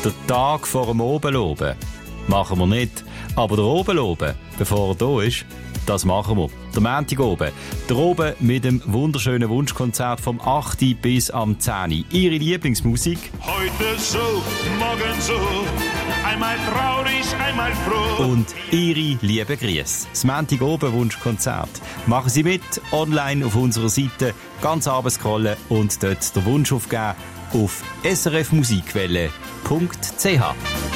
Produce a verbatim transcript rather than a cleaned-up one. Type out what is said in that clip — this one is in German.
Der Tag vor dem Obenloben. Machen wir nicht. Aber der Obenloben, bevor er da ist, das machen wir. Der Montag oben. Der oben mit dem wunderschönen Wunschkonzert vom acht bis am zehn. Ihre Lieblingsmusik. Heute so, morgen so, einmal traurig, einmal froh. Und Ihre lieben Grüße. Das Montag oben Wunschkonzert. Machen Sie mit, online auf unserer Seite, ganz runter scrollen und dort den Wunsch aufgeben auf s r f musikwelle punkt c h.